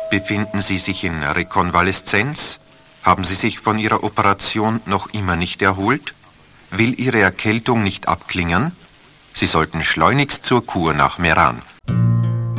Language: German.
Befinden Sie sich in Rekonvaleszenz? Haben Sie sich von Ihrer Operation noch immer nicht erholt? Will Ihre Erkältung nicht abklingen? Sie sollten schleunigst zur Kur nach Meran.